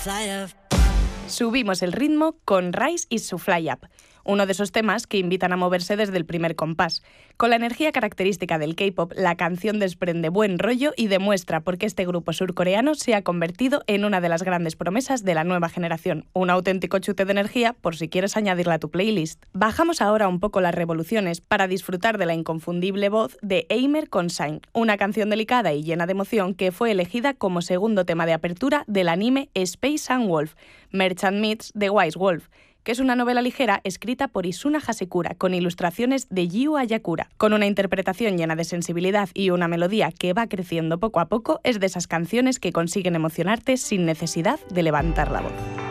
Subimos el ritmo con Rise y su Fly Up, uno de esos temas que invitan a moverse desde el primer compás. Con la energía característica del K-pop, la canción desprende buen rollo y demuestra por qué este grupo surcoreano se ha convertido en una de las grandes promesas de la nueva generación. Un auténtico chute de energía por si quieres añadirla a tu playlist. Bajamos ahora un poco las revoluciones para disfrutar de la inconfundible voz de Aimer con Shine, una canción delicada y llena de emoción que fue elegida como segundo tema de apertura del anime Space and Wolf, Merchant Meets The Wise Wolf, que es una novela ligera escrita por Isuna Hasekura, con ilustraciones de Yu Ayakura. Con una interpretación llena de sensibilidad y una melodía que va creciendo poco a poco, es de esas canciones que consiguen emocionarte sin necesidad de levantar la voz.